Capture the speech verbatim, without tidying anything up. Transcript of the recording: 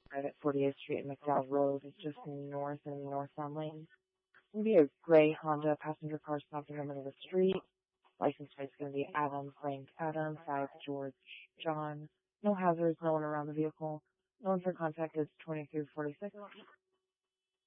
right at forty-eighth Street and McDowell Road, just north and northbound lane. It's going to be a gray Honda passenger car stopped in the middle of the street. License plate's going to be Adam Frank Adam, five George John. No hazards, no one around the vehicle. No one for contact is twenty-three forty-six.